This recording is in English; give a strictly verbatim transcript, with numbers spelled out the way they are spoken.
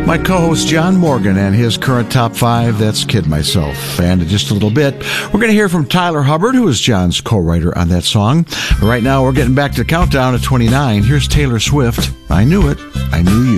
My co-host John Morgan and his current top five, that's Kid Myself. And in just a little bit, we're going to hear from Tyler Hubbard, who is John's co-writer on that song. Right now, we're getting back to the countdown at twenty-nine. Here's Taylor Swift. I Knew It, I Knew You.